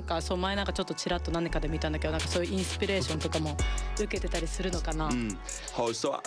かそう前なんかちょっとちらっと何かで見たんだけどなんかそういうインスピレーションとかも受けてたりするのかな。 Oh, so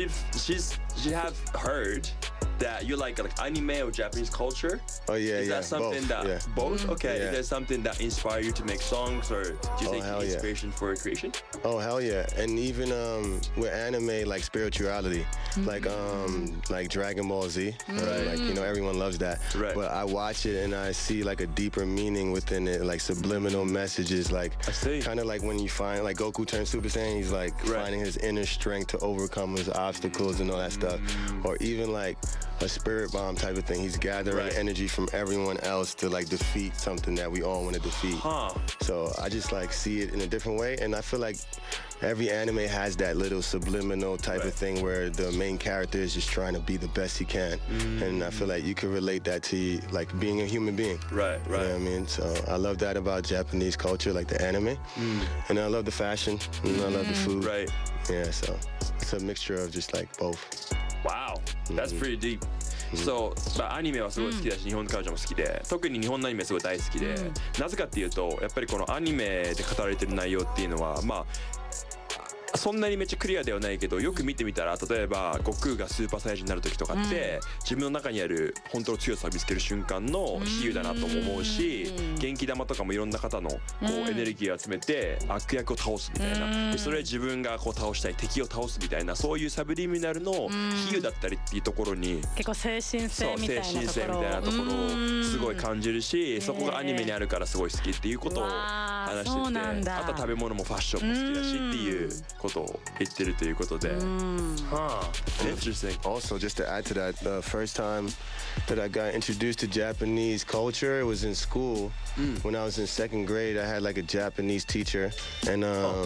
she have heard that you like anime or Japanese culture? Oh yeah, Is yeah. that something both, that yeah. both? Okay, Yeah. is there something that inspire you to make songs, or do you take hell yeah. inspiration for creation? Oh hell yeah. And even with anime like spirituality, like Dragon Ball Z, like you know everyone loves that. Right. But I watch it and I see like a deeper meaning within it, like subliminal messages, like I see. kind of like when you find like Goku turns Super Saiyan, he's like finding his inner strength to overcome his obstacles and all that stuff. Or even like a spirit bomb type of thing. He's gathering energy from everyone else to like defeat something that we all want to defeat. So I just like see it in a different way, and I feel like every anime has that little subliminal type of thing where the main character is just trying to be the best he can, and I feel like you can relate that to like being a human being. Right. You know what I mean? So I love that about Japanese culture, like the anime, and I love the fashion, and I love the food. Right. Yeah, so it's a mixture of just like both. Wow, that's pretty deep. So, アニメはすごい好きだし、日本のカルチャーも好きで、特に日本のアニメすごい大好きで、なぜかっていうとやっぱりこのアニメで語られてる内容っていうのはまあそんなにめっちゃクリアではないけどよく見てみたら例えば悟空がスーパーサイヤ人になる時とかって自分の中にある本当の強さを見つける瞬間の比喩だなとも思うし元気玉とかもいろんな方のこうエネルギーを集めて悪役を倒すみたいなでそれで自分がこう倒したい敵を倒すみたいなそういうサブリミナルの比喩だったりっていうところに結構精神性みたいなところをすごい感じるしそこがアニメにあるからすごい好きっていうことを話しててあとは食べ物もファッションも好きだしっていうことを言ってるということで。 Interesting. Also, just to add to that, the first time that I got introduced to Japanese culture was in school. When I was in second grade, I had like a Japanese teacher, and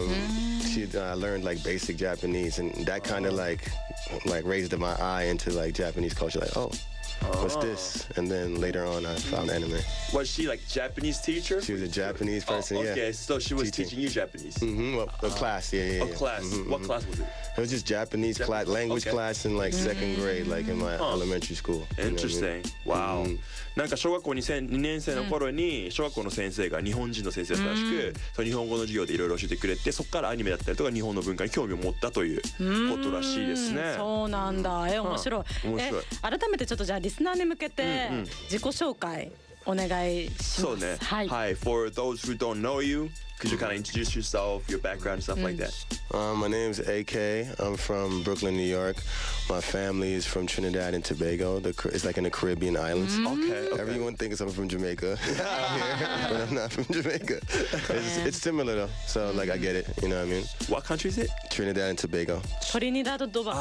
I learned like basic Japanese, and that kind of like raised my eye into like Japanese culture. Like, oh. What's this? And then later on, I found anime. Was she like Japanese teacher? She was a Japanese person, yeah. Okay, so she was teaching you Japanese. Well, a class, yeah. A class. What class was it? It was just Japanese class, language class in like second grade, like in my elementary school. Interesting. Wow. なんか小学校2年生の頃に小学校の先生が日本人の先生だったらしく、その日本語の授業でいろいろ教えてくれて、そこからアニメだったりとか日本の文化に興味を持ったということらしいですね。 そうなんだ。面白い。改めてちょっとじゃあリスナーに向けて自己紹介お願いします。 そうね。はい。For those who don't know you, could you kind of introduce yourself, your background, and stuff like that? My name's AK. I'm from Brooklyn, New York. My family is from Trinidad and Tobago. It's like in the Caribbean islands. Okay. Everyone thinks I'm from Jamaica, but I'm not from Jamaica. It's similar though, so like I get it. You know what I mean? What country is it? Trinidad and Tobago. Trinidad and Tobago.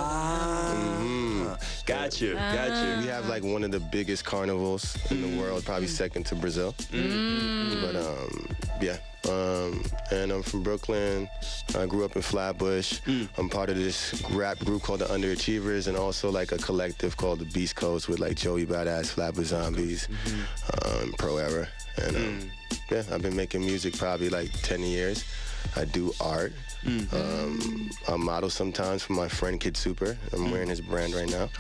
Got you. We have like one of the biggest carnivals in the world, probably second to Brazil. But yeah. And I'm from Brooklyn. I grew up in Flatbush. I'm part of this rap group called the Underachievers, and also like a collective called the Beast Coast with like Joey Badass, Flatbush Zombies, Pro Era. And yeah, I've been making music probably like 10 years. I do art. I model sometimes for my friend Kid Super. I'm wearing his brand right now.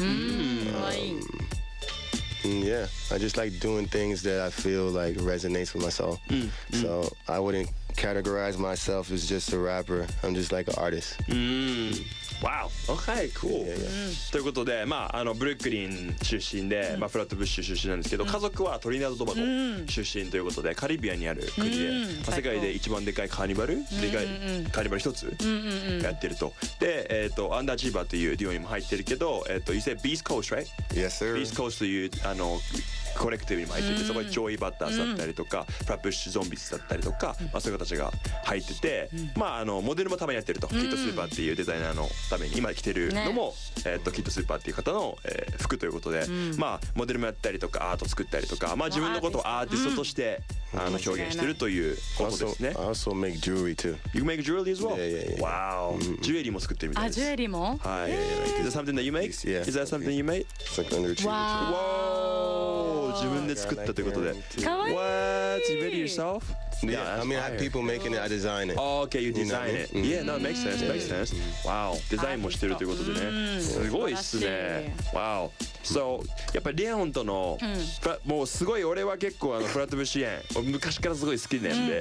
Yeah, I just like doing things that I feel like resonates with my soul. So I wouldn't categorize myself as just a rapper. I'm just like an artist. Wow. Okay, cool. ということで、まあブルックリン出身で、まあフラットブッシュ出身なんですけど、家族はトリニダード・トバゴ出身ということで、カリビアンにある国で、世界で一番でかいカーニバル、カーニバル一つやってると。で、アンダーチーバーというデュオにも入ってるけど、You said Beast Coast, right? Yes, sir. Beast Coast というコレクティブにも入ってて、そこにジョイ・バッターズだったりとか、フラットブッシュ・ゾンビスだったりとか、まあそういう方たちが入ってて、まあモデルもたまにやってると、キットスーパーっていうデザイナーのために今着てるのも、キットスーパーっていう方の、服ということで、まあモデルもやったりとかアート作ったりとか、まあ自分のことをアーティストとして表現してるということですね。 I also make jewelry too. You make jewelry as well? Yeah. Wow. ジュエリーも作ってるみたいです。 ジュエリーも？ はい。Is that something that you make? Yeah. Is that something you made? It's like Underachievers. Wow. 自分で作ったということで。 かわいい。 What? You made it yourself? Yeah, I mean, I have people making it, I design it. Oh, okay, you design it. Yeah, no, it makes sense, makes sense. Wow, デザインもしてるということでね。すごいっすね。Wow. So やっぱりレオンとの、もうすごい俺は結構フラットブッシュ園昔からすごい好きなんで、